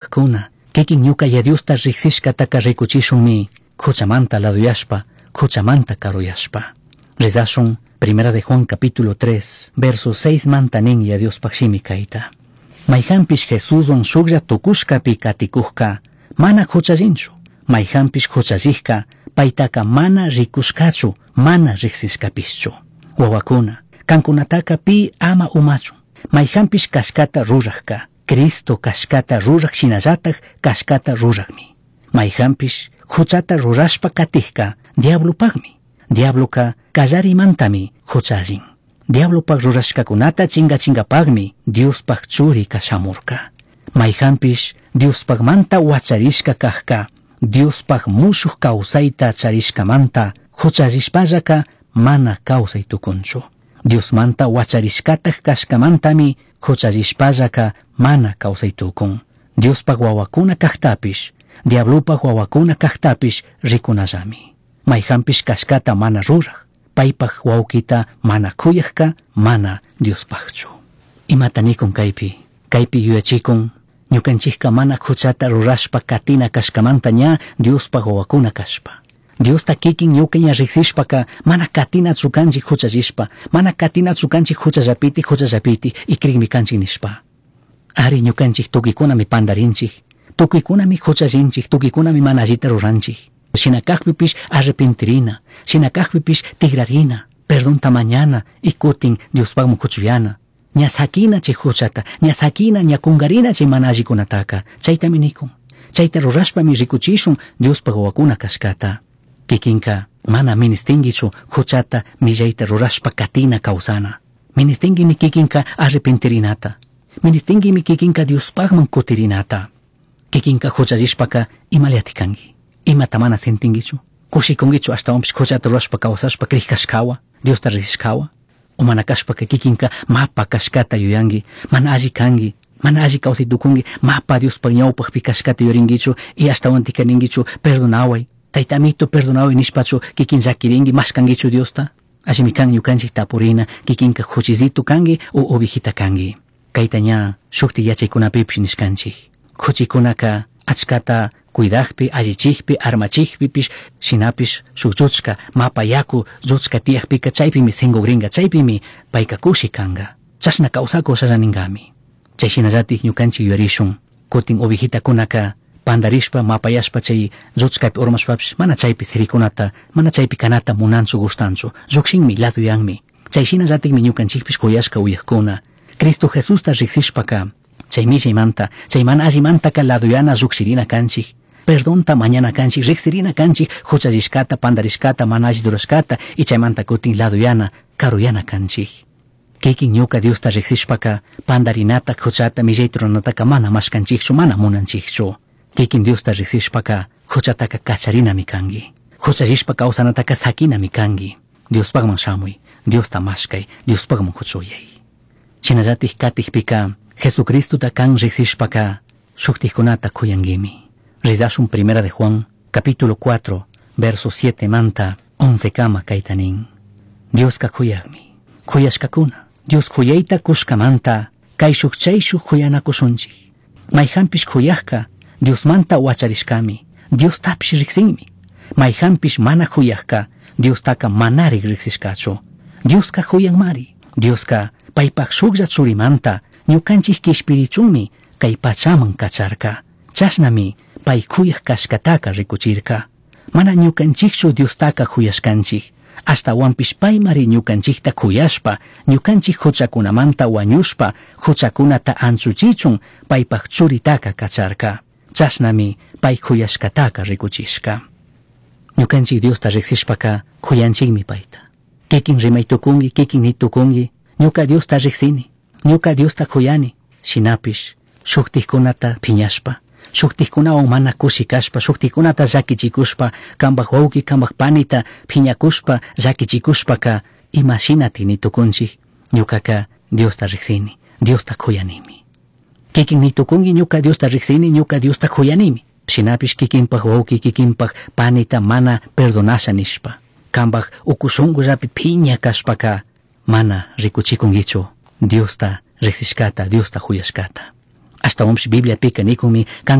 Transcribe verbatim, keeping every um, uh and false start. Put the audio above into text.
wawakuna, kikin ñuka ya Diosta riksishkataka rikuchishunmi, kuchamanta laduyashpa, kuchamanta karuyashpa. Rizashun Primera de Juan capítulo tres, verso seis mantanin ya Dios pakshimi kaita. Mayhampish Jesuswan shuklla tukushkapi katikuhka, mana kuchallinchu. Mayhampish kuchallihka, paitaka mana rikushkachu, mana riksishkapischu. Wawakuna, kankunataka pi ama umachu. Mayhampish kashkata rurajka, Cristo kashkata ruraj shinallatak kashkata rurajmi. Mayhampish huchata rurashpa katihka, diablopagmi. Diabloka kallarimantami huchallin. Diablopak rurashkakunata chinga chingapagmi Diospag churi kashamurka. Mayhampish Diospagmanta wacharishka kahka, Diospag mushuk kawsayta charishkamanta huchallishpallaka mana kawsay tukunchu. Diosmanta wacharishkatak kashkamantami huchallishpallaka mana kawsay tukun. Diospag wawakuna kahtapish, Diablopag wawakuna kahtapish rikunallami. Mayhampish kashkata mana ruraj, paypag wawkita mana kuyajka, mana Diospagchu. Imatanikun kaypi, kaypi yuyachikun, ñukanchikka mana huchata rurashpa katina kashkamanta ña Diospag wawakuna kashpa. Diosta kikin ñuka ña riksishpaka mana katina tsukanchik huchallishpa, mana katina tsukanchik huchallapiti huchallapiti ikrikmi kanchik nishpa. Ari ñukanchik tukikunami pandarinchik, tukikunami huchallinchik, tukikunami mana allita ruranchik. Shinakakpipish arrepentirina, shinakakpipish tigrarina, perdonta mañana y kutin Diospagmu huchuyana. Ña sakina chay huchata, ña sakina ña kungarina chay mana allikunataka, chaytami nikun. Chayta rurashpami rikuchishun Diospag wawakuna kashkata. Kikinka mana ministingichu huchata millayta rurashpa katina kawsana. Ministingimi kikinka arrepentirinata. Ministingimi kikinka Diospagman kutirinata. Kikinka huchallishpaka imaliatikangi. Imata mana sentingichu. Kushikungichu hasta ompish huchata rurashpa kawsashpa krikashkawa, Diosta risishkawa. O mana kashpaka kikinka mapa kashkata yuyangi, mana alli kangi, mana alli kawsay tukungi, mapa Diospag ñawpagpi kashkata yuringichu y hasta ontika ningichu perdonaway. Taytamito perdonaway nishpachu kikin llakiringi mashkangichu Diosta. Ashimi kan ñukanchik tapurina kikinka huchisitu kangi o ovejita kangi. Kayta ña shukti yachaykunapipish nishkanchik. Huchikunaka achkata cuidajpi, allichikpi, armachikpipish, shinapish shuk lluchka, mapa yaku, lluchka tiyakpika chaypimi sengo gringa, chaypimi payka kushi kanga. Chashna kawsako sharaningami. Chayshinallati ñukanchik yuyarishun, kutin ovejitakunaka pandarishpa, mapayashpa chay lluchkapi urmashpapish, mana chaypi sirikunata, mana chaypi kanata munanchu gustanchu, llukshinmi laduyanmi. Chayshinallatimi ñukanchikpish kuyashka uyakkuna. Cristo Jesusta riksishpaka, chay millaymanta, chay mana allimantaka laduyana lluksirina kanchik. Perdonta mañana kanchik, riksirina kanchik, huchallishkata, pandarishkata, mana alli durashkata, y chaymanta kutin laduyana, karuyana kanchik. Kikin ñuka Diosta riksishpaka, pandarinata, huchata, millaytronataka mana mashkanchikchu, mana munanchikchu. Kikin Diosta riksishpaka, huchataka kacharinami kangi. Huchallishpa kawsanataka sakinami kangi. Diospagman shamuy, Diosta mashkay, Diospagman huchuyay. Chinallatik katikpika, Jesucristo ta kan riksishpaka, shuktikunata kuyangimi. Rizashun Primera de Juan, capítulo cuatro, verso siete manta, once kama kaitanin. Dios ka kuyagmi. Kuyashkakuna. Dios kuyayta kushkamanta, kay shukchay shuk kuyana kushunchik. Mayhampish kuyajka, Dios manta wacharishkami. Dios tapish riksinmi. Mayhampish mana kuyajka, Dios taka manari riksishkachu. Dios ka kuyangmari. Dios ka paypak shuklla churimanta, ñukanchik kishpirichunmi kay pachaman kacharka. Chashnami pay kuyaj kashkataka rikuchirka. Mana ñukanchikchu Diostaka kuyashkanchik. Hasta wampish paymari ñukanchikta kuyashpa, ñukanchik huchakunamanta wañushpa, huchakunata anchuchichun paypak churitaka kacharka. Chashnami pay kuyashkataka rikuchishka. Ñukanchik Diosta riksishpaka kuyanchikmi payta. Kikin rimaytukungi, kikin nitukungi, ñuka Diosta riksini. Ñuka Diosta kuyani, shinapish, shuktikunata piñashpa, shuktikunawon mana kushikashpa, shuktikunata llakichikushpa, kambak wawki, kambak panita piñakushpa, llakichikushpaka, ima shinati nitukunchik, ñukaka Diosta riksini, Diosta kuyanimi. Kikin nitukungi ñuka Diosta riksini, ñuka Diosta kuyanimi. Shinapish kikinpak wawki, kikinpak panita mana perdonasha nishpa, kambak ukushungu rapi piña kashpaka, mana rikuchikungichu. Diosta riksishkata, Diosta huyashkata. Hasta omsh Biblia pika nikumi,